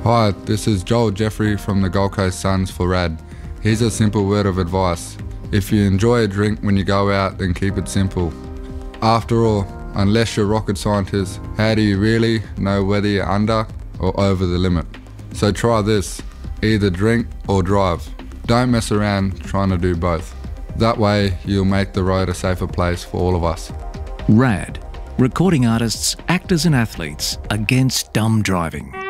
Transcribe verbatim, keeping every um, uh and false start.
Hi, this is Joel Jeffrey from the Gold Coast Suns for RAD. Here's a simple word of advice. If you enjoy a drink when you go out, then keep it simple. After all, unless you're rocket scientists, how do you really know whether you're under or over the limit? So try this, either drink or drive. Don't mess around trying to do both. That way you'll make the road a safer place for all of us. RAD, recording artists, actors and athletes against dumb driving.